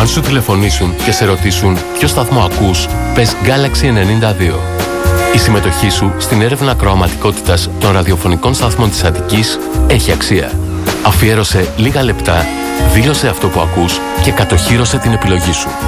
σου τηλεφωνήσουν και σε ρωτήσουν ποιο σταθμό ακούς, πες Galaxy 92. Η συμμετοχή σου στην έρευνα ακροαματικότητας των ραδιοφωνικών σταθμών της Αττικής έχει αξία. Αφιέρωσε λίγα λεπτά, δήλωσε αυτό που ακούς και κατοχύρωσε την επιλογή σου.